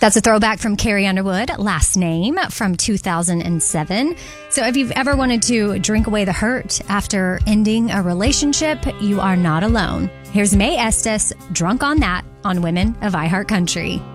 That's a throwback from Carrie Underwood, Last Name from 2007. So if you've ever wanted to drink away the hurt after ending a relationship, you are not alone. Here's May Estes, Drunk on That, on Women of iHeart Country.